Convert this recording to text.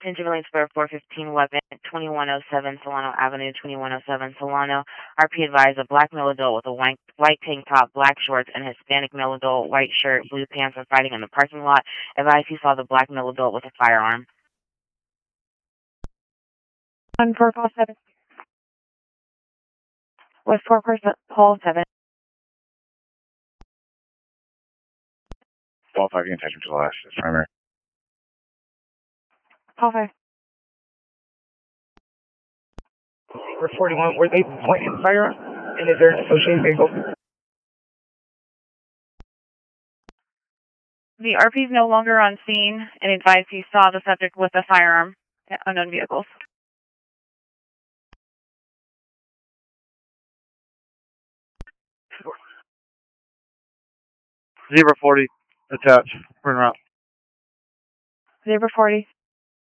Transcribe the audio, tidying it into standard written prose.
Attention Lane Square 415 weapon, 2107 Solano Avenue, 2107 Solano. RP advised a black male adult with a white tank top, black shorts, and Hispanic male adult, white shirt, blue pants are fighting in the parking lot. Advised he saw the black male adult with a firearm. 1447. With 447. 12-5, you can take him to the last. It's primary. 12-5. For 41, were they pointing fire? And is there an associated vehicle? The RP is no longer on scene and advised he saw the subject with a firearm at unknown vehicles. 040, attached. We're en route. 040.